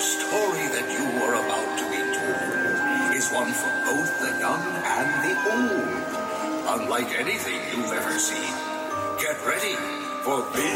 story that you are about to be told is one for both the young and the old. Unlike anything you've ever seen. Get ready for this.